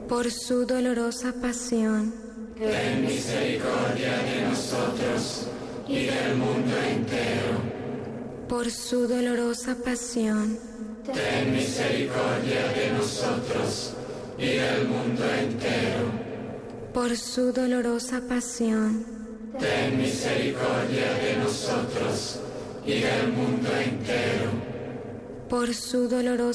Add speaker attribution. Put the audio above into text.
Speaker 1: por su dolorosa pasión,
Speaker 2: ten misericordia de nosotros y del mundo entero.
Speaker 1: por su dolorosa pasión,
Speaker 2: Ten misericordia de nosotros y del mundo entero.
Speaker 1: por su dolorosa pasión,
Speaker 2: Ten misericordia de nosotros y del mundo entero.
Speaker 1: por su dolorosa